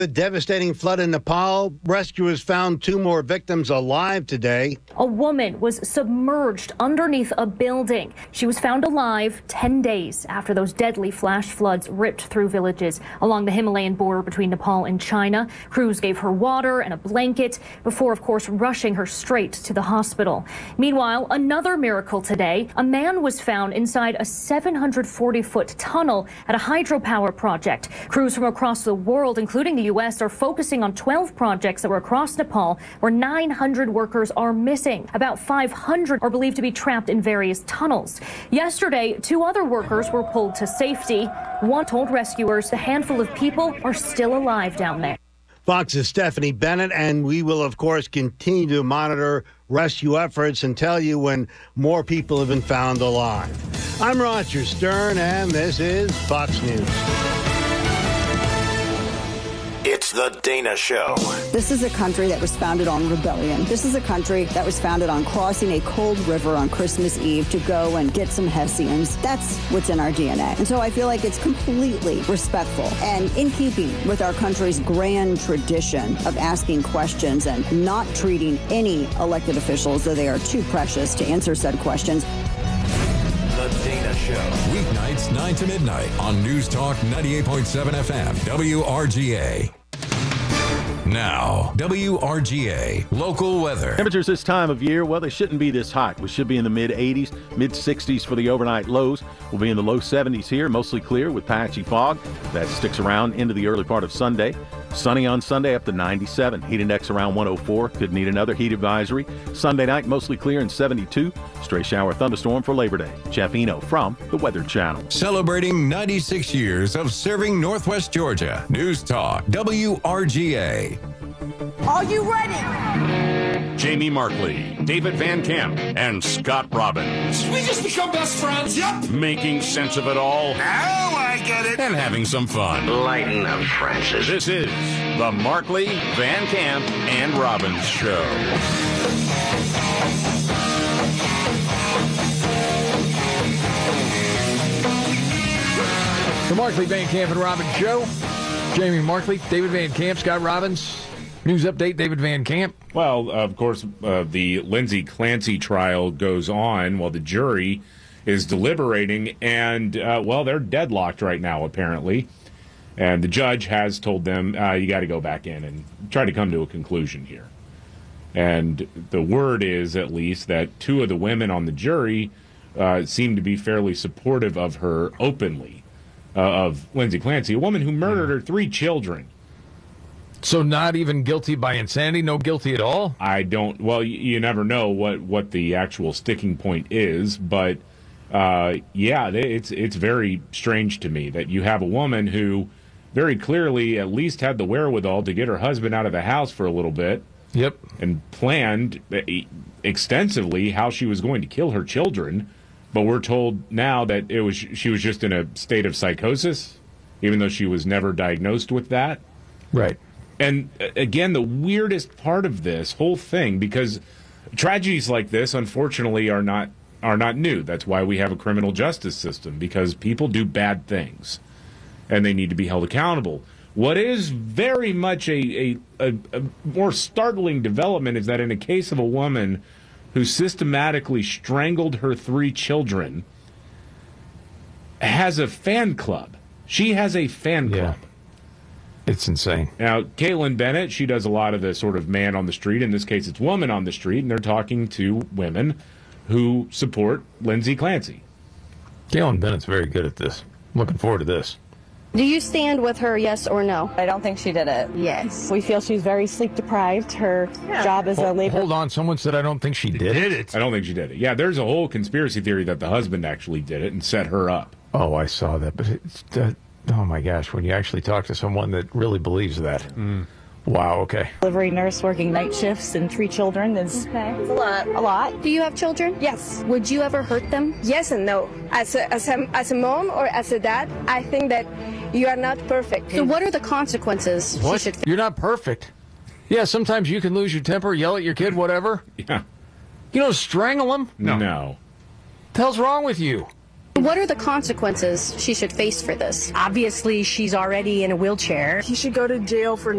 The devastating flood in Nepal. Rescuers found 2 more victims alive today. A woman was submerged underneath a building. She was found alive 10 days after those deadly flash floods ripped through villages along the Himalayan border between Nepal and China. Crews gave her water and a blanket before, of course, rushing her straight to the hospital. Meanwhile, another miracle today. A man was found inside a 740-foot tunnel at a hydropower project. Crews from across the world, including the U.S., are focusing on 12 projects that were across Nepal where 900 workers are missing. About 500 are believed to be trapped in various tunnels. Yesterday, 2 other workers were pulled to safety. One told rescuers a handful of people are still alive down there. Fox's Stephanie Bennett, and we will, of course, continue to monitor rescue efforts and tell you when more people have been found alive. I'm Roger Stern, and this is Fox News. It's the Dana Show. This is a country that was founded on rebellion. This is a country that was founded on crossing a cold river on Christmas Eve to go and get some Hessians. That's what's in our DNA. And so I feel like it's completely respectful and in keeping with our country's grand tradition of asking questions and not treating any elected officials as though they are too precious to answer said questions. The Dana Show. Weeknights 9 to midnight on News Talk 98.7 FM, WRGA. Now, WRGA local weather. Temperatures this time of year, well, they shouldn't be this hot. We should be in the mid-80s, mid-60s for the overnight lows. We'll be in the low 70s here, mostly clear with patchy fog. That sticks around into the early part of Sunday. Sunny on Sunday up to 97. Heat index around 104. Could need another heat advisory. Sunday night mostly clear and 72. Stray shower thunderstorm for Labor Day. Jeff Eno from the Weather Channel. Celebrating 96 years of serving Northwest Georgia. News Talk, WRGA. Are you ready? Jamie Markley, David Van Camp, and Scott Robbins. We just become best friends. Yep. Making sense of it all. Now I get it. And having some fun. Lighten up, Francis. This is the Markley, Van Camp, and Robbins Show. The Markley, Van Camp, and Robbins Show. Jamie Markley, David Van Camp, Scott Robbins. News update, David Van Camp. Well, of course, the Lindsay Clancy trial goes on while the jury is deliberating, and, well, they're deadlocked right now, apparently. And the judge has told them, you got to go back in and try to come to a conclusion here. And the word is, at least, that 2 of the women on the jury seem to be fairly supportive of her openly, of Lindsay Clancy, a woman who murdered her 3 children. So not even guilty by insanity, no guilty at all? I don't, well, you never know what the actual sticking point is, but yeah, it's very strange to me that you have a woman who very clearly at least had the wherewithal to get her husband out of the house for a little bit. Yep. And planned extensively how she was going to kill her children, but we're told now that she was just in a state of psychosis, even though she was never diagnosed with that. Right. And again, the weirdest part of this whole thing, because tragedies like this, unfortunately, are not new. That's why we have a criminal justice system, because people do bad things, and they need to be held accountable. What is very much a more startling development is that in a case of a woman who systematically strangled her 3 children, has a fan club. She has a fan club. Yeah. It's insane. Now, Caitlin Bennett, she does a lot of the sort of man on the street. In this case, it's woman on the street, and they're talking to women who support Lindsay Clancy. Caitlin Bennett's very good at this. I'm looking forward to this. Do you stand with her, yes or no? I don't think she did it. Yes. We feel she's very sleep deprived. Her job as a labor... Hold on, someone said I don't think she did it? I don't think she did it. Yeah, there's a whole conspiracy theory that the husband actually did it and set her up. Oh, I saw that, but it's... oh, my gosh, when you actually talk to someone that really believes that. Wow, okay. Delivery nurse working night shifts and 3 children is It's a lot. a lot. Do you have children? Yes. Would you ever hurt them? Yes and no. As a mom or as a dad, I think that you are not perfect. So what are the consequences? What? You're not perfect. Yeah, sometimes you can lose your temper, yell at your kid, whatever. Yeah. You don't strangle them? No. What the hell's wrong with you? What are the consequences she should face for this? Obviously, she's already in a wheelchair. He should go to jail for